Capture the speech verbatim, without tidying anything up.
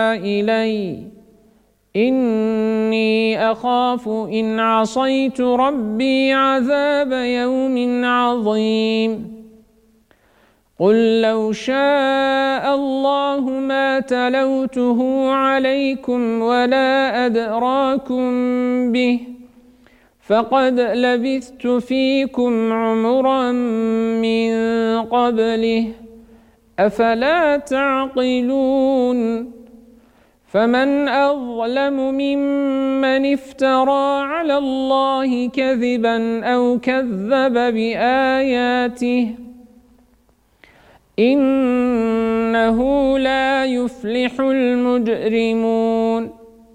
إلي إني أخاف إن عصيت ربي عذاب يوم عظيم قل لو شاء الله ما تلوته عليكم ولا أدراكم به فقد لبثت فيكم عمرا من قبله أفلا تعقلون فمن أظلم ممن افترى على الله كذبا أو كذب بآياته إنه لا يفلح المجرمون.